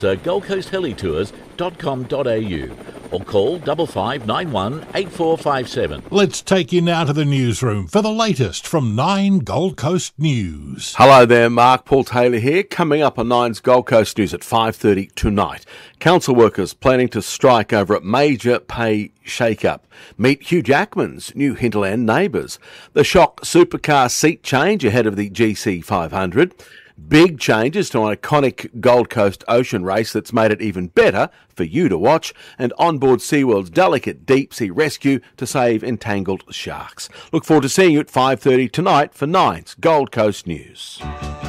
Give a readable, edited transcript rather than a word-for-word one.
goldcoastheli.tours.com.au or call 5591 8457. Let's take you now to the newsroom for the latest from 9 Gold Coast News. Hello there, Mark. Paul Taylor here. Coming up on 9's Gold Coast News at 5:30 tonight. Council workers planning to strike over a major pay shake-up. Meet Hugh Jackman's new hinterland neighbours. The shock supercar seat change ahead of the GC 500. Big changes to an iconic Gold Coast ocean race that's made it even better for you to watch, and onboard SeaWorld's delicate deep-sea rescue to save entangled sharks. Look forward to seeing you at 5:30 tonight for 9's Gold Coast News.